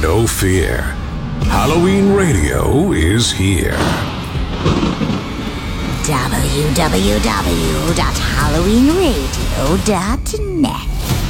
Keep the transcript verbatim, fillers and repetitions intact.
no fear. Halloween Radio is here. w w w dot halloween radio dot net